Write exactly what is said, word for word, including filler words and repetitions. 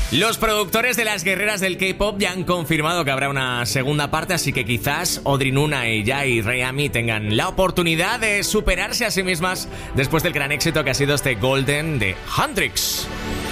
Los productores de las guerreras del K-pop ya han confirmado que habrá una segunda parte, así que quizás Audrey Nuna y Jai Rayami tengan la oportunidad de superarse a sí mismas después del gran éxito que ha sido este Golden de Hendrix.